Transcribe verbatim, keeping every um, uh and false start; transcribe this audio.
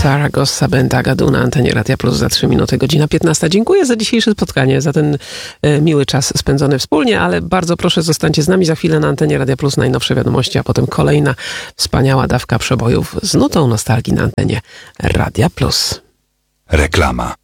Saragossa Bentagadu na antenie Radia Plus za trzy minuty, godzina piętnasta. Dziękuję za dzisiejsze spotkanie, za ten e, miły czas spędzony wspólnie, ale bardzo proszę, zostańcie z nami. Za chwilę na antenie Radia Plus najnowsze wiadomości, a potem kolejna wspaniała dawka przebojów z nutą nostalgii na antenie Radia Plus. Reklama.